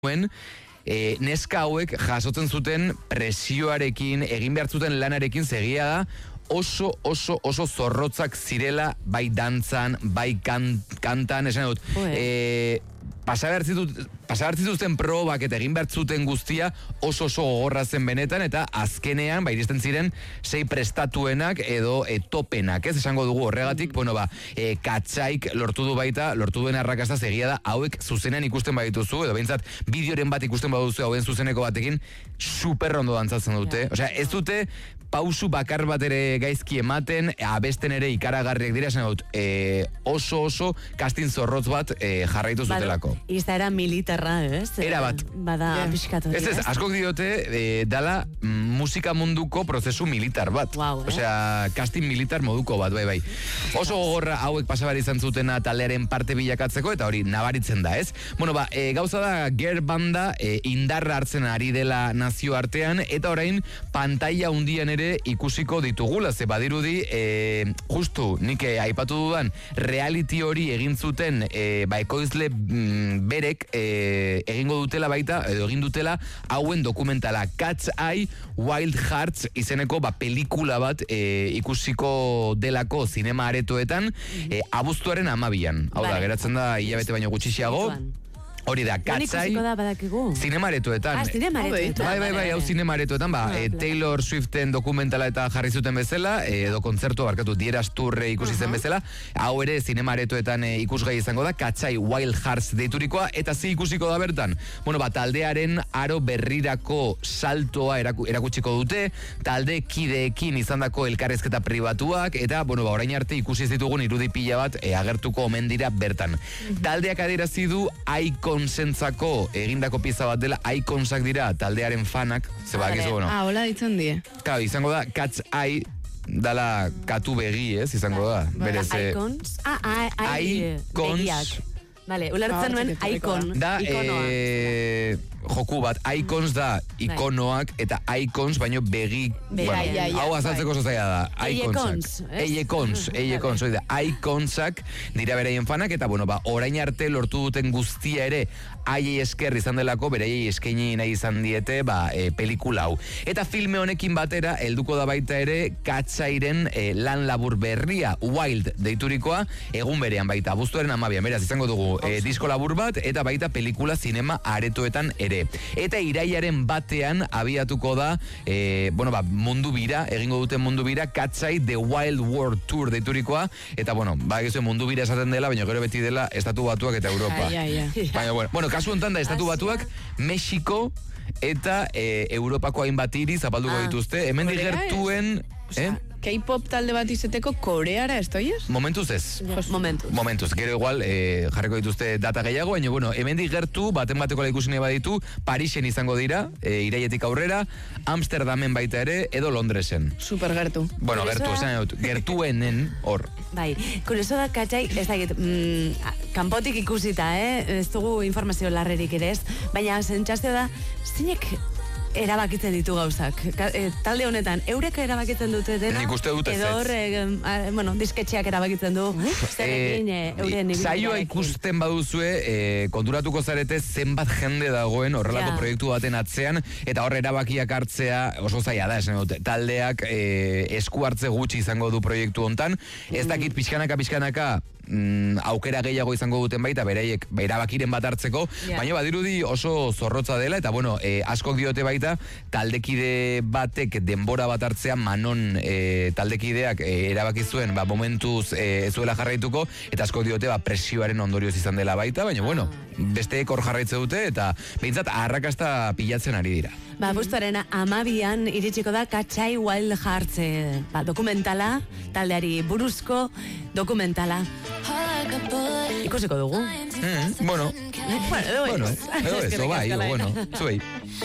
neska hauek jasotzen zuten presioarekin, egin behar zuten lanarekin segia da, oso zorrotzak zirela, bai dantzan, bai kantan, esan dut. Pasa behar zituzten probak eta egin behar zuten guztia oso gogorra zen benetan, eta azkenean, iristen ziren 6 prestatuenak edo topenak, ez esango dugu horregatik, Katsaik lortu duen arrakasta segia da, hauek zuzenean ikusten badituzu, edo behintzat bideoren bat ikusten baduzu hauen zuzeneko batekin, super ondo dantzatzen dute. Osea, ez dute pausu bakar bat ere gaizki ematen, abesten ere ikaragarriak dira, esan dut, oso kastin zorrotz bat jarraitu zutelako. Izaera militarra, ez? Era bat. Bada pixkatu. Ez, askok diote, dala musika munduko prozesu militar bat. Osea, kastin militar moduko bat, bai. Oso gogorra hauek pasabar izan zutena taldearen parte bilakatzeko, eta hori nabaritzen da, ez? Gauza da, Girl Banda indarra hartzen ari dela nazio artean, eta orain pantalla hundian ere ikusiko ditugula, ze badirudi, justu, nik aipatu dudan, reality hori egin zuten, ekoizle berek egingo dutela baita, edo egin dutela hauen dokumentala, Cat's Eye Wild Hearts izeneko pelikula bat ikusiko delako zinema aretoetan, abuztuaren 12an. Hau da, geratzen da hilabete baino gutxixiago. Hori da, Katzai, zinemaretuetan. Bai, hau zinemaretuetan, Taylor Swiften dokumentala eta jarri zuten bezala, edo kontzertu barkatu Dieras Tour ikusi zen bezala, hau ere zinemaretuetan ikusgai izango da, Katzai Wild Hearts deiturikoa, eta zi ikusiko da bertan. Taldearen aro berrirako saltoa erakutsiko dute, talde kideekin izandako elkarrezketa pribatuak, eta, orain arte ikusi ditugun irudi pila bat agertuko omen dira bertan. Taldeak adierazi du Iconsentzako egindako pieza bat dela, Iconsak dira taldearen fanak, hola ditzen die. Claro, izango da, Cat's Eye, dala katu begi, ez, izango da. Icons? Icons. Vale, ulertzen nuen Icon. Da, joku bat, Icons da ikonoak, eta Icons, baino begi, hau azaltzeko zozaia da. Eiekons, hori da, Iconsak dira beraien fanak, eta orain arte lortu duten guztia ere, aiei esker izan delako, beraiei eskaini nahi izan diete, pelikula hau. Eta filme honekin batera, helduko da baita ere, Katzairen lan labur berria, Wild deiturikoa, egun berean baita, abuztuaren 12an, beraz, izango dugu, disko labur bat, eta baita pelikula zinema aretoetan ere. Eta irailaren batean abiatuko da, mundu bira, egingo duten mundu bira, Katzai The Wild World Tour deiturikoa, eta mundu bira esaten dela, baina gero beti dela Estatu Batuak eta Europa. Baina, kasu honetan da Estatu Batuak, Mexiko eta Europako hainbat hiri zapalduko dituzte, hemen digertuen... K-pop talde bat izeteko Koreara, estoiez? Momentuz ez. Momentuz. Gero igual jarriko dituzte data gehiago, baina hemendik gertu, baten bateko laikusine baditu, Parisen izango dira, iraietik aurrera, Amsterdamen baita ere, edo Londresen. Super gertu. Gertu, gertuenen hor. Bai, kurioso da, Katzai, ez da, kanpotik ikusita, ez dugu informazio larrerik ere ez, baina zentzazio da, zinek erabakitzen ditu gauzak. Talde honetan, eurek erabakitzen dute dena? Nik uste dute edo disketxeak erabakitzen du. Saioa ikusten baduzue, konturatuko zarete zenbat jende dagoen horrelako proiektu baten atzean, eta hor erabakiak hartzea oso zaila da, esan dute. Taldeak esku hartze gutxi izango du proiektu hontan. Ez dakit pixkanaka aukera gehiago izango duten baita, beraiek erabakiren bat hartzeko, baina badirudi oso zorrotza dela, eta askok diote baita, taldekide batek denbora bat hartzea, Manon taldekideak erabaki zuen, momentuz ez zuela jarraituko, eta askok diote presioaren ondorioz izan dela baita, baina besteek hor jarraitze dute, eta behintzat arrakasta pilatzen ari dira. Abuztuaren 12an iritsiko da Katzai Wild Hearts dokumentala, taldeari buruzko dokumentala. Ikusiko dugu. Bueno, edo ez, bai, zuei.